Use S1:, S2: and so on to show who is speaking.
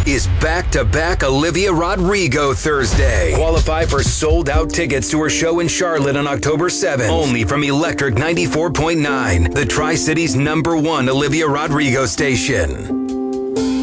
S1: is back-to-back Olivia Rodrigo Thursday. Qualify for sold-out tickets to her show in Charlotte on October 7th. Only from Electric 94.9, the Tri-City's #1 Olivia Rodrigo station.